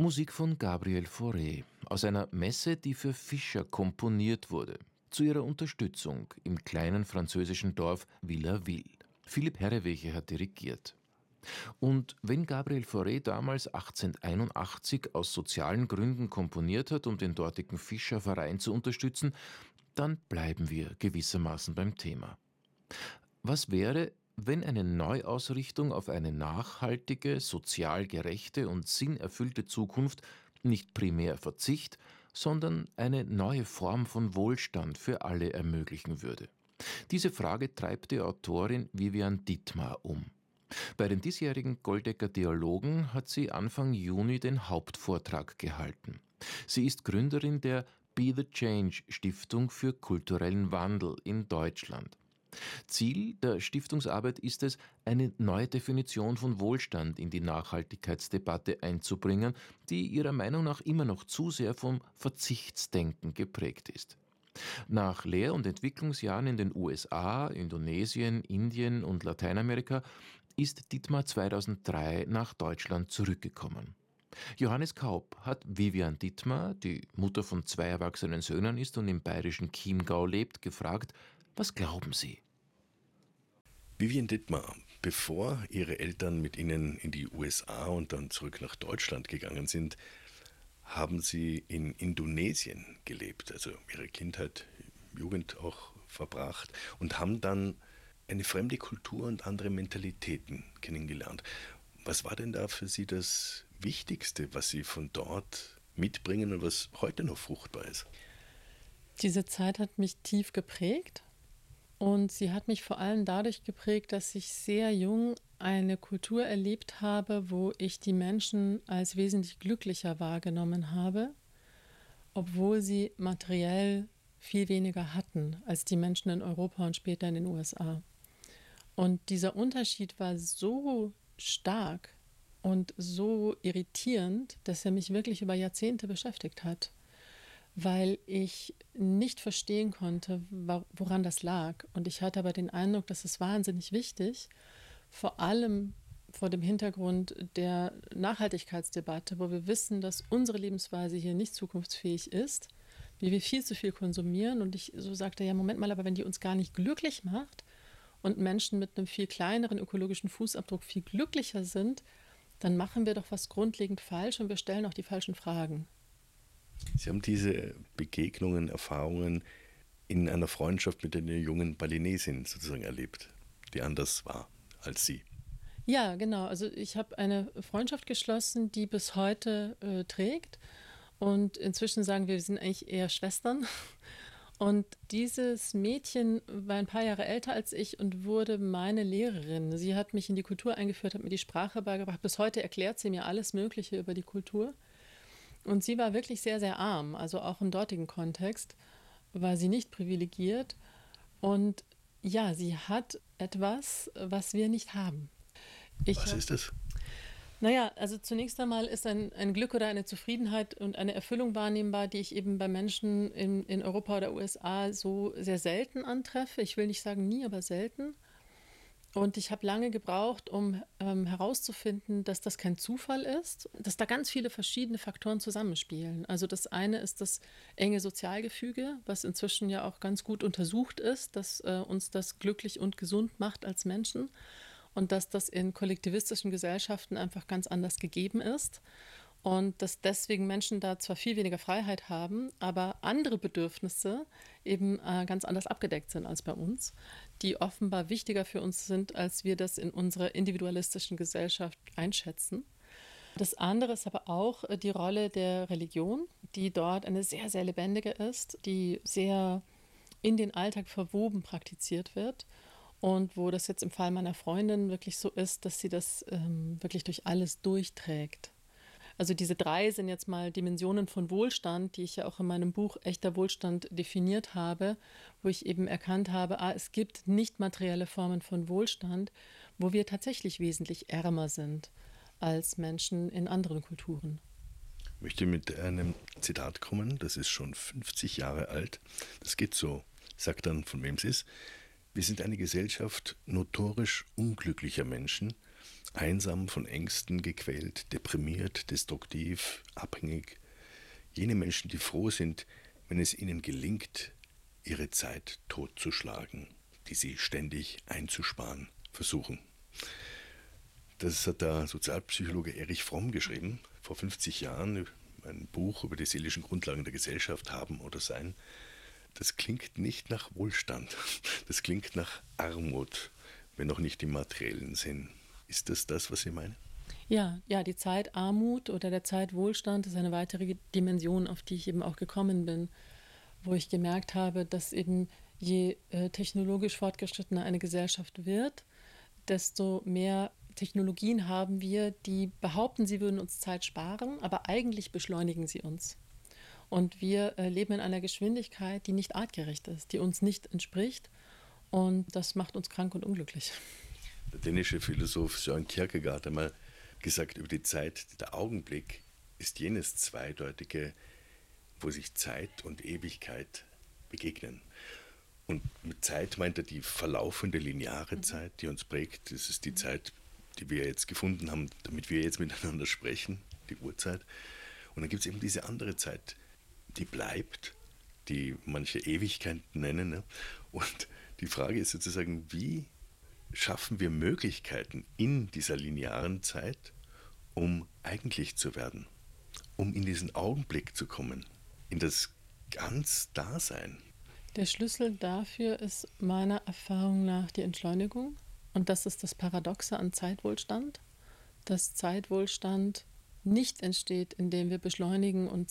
Musik von Gabriel Fauré aus einer Messe, die für Fischer komponiert wurde, zu ihrer Unterstützung im kleinen französischen Dorf Villaville. Philipp Herreweghe hat dirigiert. Und wenn Gabriel Fauré damals 1881 aus sozialen Gründen komponiert hat, um den dortigen Fischerverein zu unterstützen, dann bleiben wir gewissermaßen beim Thema. Was wäre, wenn eine Neuausrichtung auf eine nachhaltige, sozial gerechte und sinnerfüllte Zukunft nicht primär Verzicht, sondern eine neue Form von Wohlstand für alle ermöglichen würde? Diese Frage treibt die Autorin Vivian Dittmar um. Bei den diesjährigen Goldecker Dialogen hat sie Anfang Juni den Hauptvortrag gehalten. Sie ist Gründerin der Be the Change Stiftung für kulturellen Wandel in Deutschland. Ziel der Stiftungsarbeit ist es, eine neue Definition von Wohlstand in die Nachhaltigkeitsdebatte einzubringen, die ihrer Meinung nach immer noch zu sehr vom Verzichtsdenken geprägt ist. Nach Lehr- und Entwicklungsjahren in den USA, Indonesien, Indien und Lateinamerika ist Dittmar 2003 nach Deutschland zurückgekommen. Johannes Kaup hat Vivian Dittmar, die Mutter von 2 erwachsenen Söhnen ist und im bayerischen Chiemgau lebt, gefragt: Was glauben Sie? Vivian Dittmar, bevor Ihre Eltern mit Ihnen in die USA und dann zurück nach Deutschland gegangen sind, haben Sie in Indonesien gelebt, also Ihre Kindheit, Jugend auch verbracht und haben dann eine fremde Kultur und andere Mentalitäten kennengelernt. Was war denn da für Sie das Wichtigste, was Sie von dort mitbringen und was heute noch fruchtbar ist? Diese Zeit hat mich tief geprägt und sie hat mich vor allem dadurch geprägt, dass ich sehr jung eine Kultur erlebt habe, wo ich die Menschen als wesentlich glücklicher wahrgenommen habe, obwohl sie materiell viel weniger hatten als die Menschen in Europa und später in den USA. Und dieser Unterschied war so stark und so irritierend, dass er mich wirklich über Jahrzehnte beschäftigt hat, weil ich nicht verstehen konnte, woran das lag. Und ich hatte aber den Eindruck, dass es wahnsinnig wichtig, vor allem vor dem Hintergrund der Nachhaltigkeitsdebatte, wo wir wissen, dass unsere Lebensweise hier nicht zukunftsfähig ist, wie wir viel zu viel konsumieren. Und ich so sagte, ja, Moment mal, aber wenn die uns gar nicht glücklich macht und Menschen mit einem viel kleineren ökologischen Fußabdruck viel glücklicher sind, dann machen wir doch was grundlegend falsch und wir stellen auch die falschen Fragen. Sie haben diese Begegnungen, Erfahrungen in einer Freundschaft mit einer jungen Balinesin sozusagen erlebt, die anders war als Sie. Ja, genau. Also ich habe eine Freundschaft geschlossen, die bis heute trägt. Und inzwischen sagen wir sind eigentlich eher Schwestern. Und dieses Mädchen war ein paar Jahre älter als ich und wurde meine Lehrerin. Sie hat mich in die Kultur eingeführt, hat mir die Sprache beigebracht. Bis heute erklärt sie mir alles Mögliche über die Kultur. Und sie war wirklich sehr, sehr arm. Also auch im dortigen Kontext war sie nicht privilegiert. Und ja, sie hat etwas, was wir nicht haben. Was ist das? Naja, also zunächst einmal ist ein Glück oder eine Zufriedenheit und eine Erfüllung wahrnehmbar, die ich eben bei Menschen in Europa oder USA so sehr selten antreffe. Ich will nicht sagen nie, aber selten. Und ich habe lange gebraucht, um herauszufinden, dass das kein Zufall ist, dass da ganz viele verschiedene Faktoren zusammenspielen. Also das eine ist das enge Sozialgefüge, was inzwischen ja auch ganz gut untersucht ist, dass uns das glücklich und gesund macht als Menschen. Und dass das in kollektivistischen Gesellschaften einfach ganz anders gegeben ist und dass deswegen Menschen da zwar viel weniger Freiheit haben, aber andere Bedürfnisse eben ganz anders abgedeckt sind als bei uns, die offenbar wichtiger für uns sind, als wir das in unserer individualistischen Gesellschaft einschätzen. Das andere ist aber auch die Rolle der Religion, die dort eine sehr, sehr lebendige ist, die sehr in den Alltag verwoben praktiziert wird. Und wo das jetzt im Fall meiner Freundin wirklich so ist, dass sie das wirklich durch alles durchträgt. Also diese 3 sind jetzt mal Dimensionen von Wohlstand, die ich ja auch in meinem Buch Echter Wohlstand definiert habe, wo ich eben erkannt habe, es gibt nicht materielle Formen von Wohlstand, wo wir tatsächlich wesentlich ärmer sind als Menschen in anderen Kulturen. Ich möchte mit einem Zitat kommen, das ist schon 50 Jahre alt. Das geht so, sagt dann, von wem es ist. Wir sind eine Gesellschaft notorisch unglücklicher Menschen, einsam, von Ängsten gequält, deprimiert, destruktiv, abhängig. Jene Menschen, die froh sind, wenn es ihnen gelingt, ihre Zeit totzuschlagen, die sie ständig einzusparen versuchen. Das hat der Sozialpsychologe Erich Fromm geschrieben, vor 50 Jahren, ein Buch über die seelischen Grundlagen der Gesellschaft, Haben oder Sein. Das klingt nicht nach Wohlstand, das klingt nach Armut, wenn auch nicht im materiellen Sinn. Ist das das, was Sie meinen? Ja, die Zeit Armut oder der Zeit Wohlstand ist eine weitere Dimension, auf die ich eben auch gekommen bin, wo ich gemerkt habe, dass eben je technologisch fortgeschrittener eine Gesellschaft wird, desto mehr Technologien haben wir, die behaupten, sie würden uns Zeit sparen, aber eigentlich beschleunigen sie uns. Und wir leben in einer Geschwindigkeit, die nicht artgerecht ist, die uns nicht entspricht. Und das macht uns krank und unglücklich. Der dänische Philosoph Søren Kierkegaard hat einmal gesagt über die Zeit, der Augenblick ist jenes Zweideutige, wo sich Zeit und Ewigkeit begegnen. Und mit Zeit meint er die verlaufende lineare Zeit, die uns prägt. Das ist die Zeit, die wir jetzt gefunden haben, damit wir jetzt miteinander sprechen, die Uhrzeit. Und dann gibt es eben diese andere Zeit, die bleibt, die manche Ewigkeit nennen. Ne? Und die Frage ist sozusagen, wie schaffen wir Möglichkeiten in dieser linearen Zeit, um eigentlich zu werden, um in diesen Augenblick zu kommen, in das ganz Dasein. Der Schlüssel dafür ist meiner Erfahrung nach die Entschleunigung. Und das ist das Paradoxe an Zeitwohlstand, dass Zeitwohlstand nicht entsteht, indem wir beschleunigen und